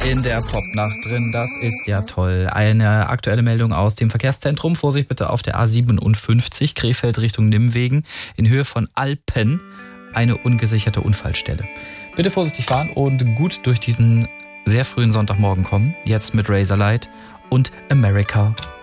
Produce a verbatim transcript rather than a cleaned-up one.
in der Popnacht drin. Das ist ja toll. Eine aktuelle Meldung aus dem Verkehrszentrum. Vorsicht bitte auf der A siebenundfünfzig, Krefeld Richtung Nimwegen. In Höhe von Alpen eine ungesicherte Unfallstelle. Bitte vorsichtig fahren und gut durch diesen sehr frühen Sonntagmorgen kommen. Jetzt mit Razorlight und America.